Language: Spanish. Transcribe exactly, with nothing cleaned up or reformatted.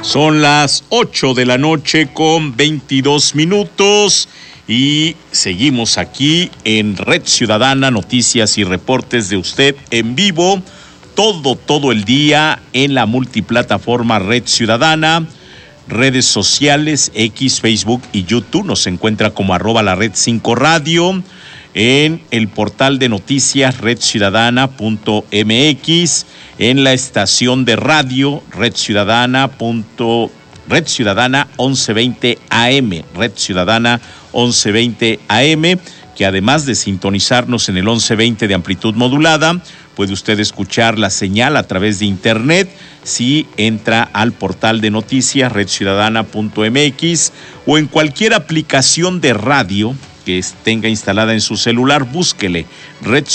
Son las ocho de la noche con veintidós minutos y seguimos aquí en Red Ciudadana, noticias y reportes de usted en vivo, todo, todo el día en la multiplataforma Red Ciudadana, redes sociales, X, Facebook y YouTube. Nos encuentra como arroba la red cinco radio, en el portal de noticias red ciudadana punto m x, en la estación de radio Red Ciudadana. Red Ciudadana once veinte A M, Red Ciudadana once veinte A M, que además de sintonizarnos en el once veinte de amplitud modulada, puede usted escuchar la señal a través de internet si entra al portal de noticias red ciudadana punto m x o en cualquier aplicación de radio que tenga instalada en su celular. Búsquele Red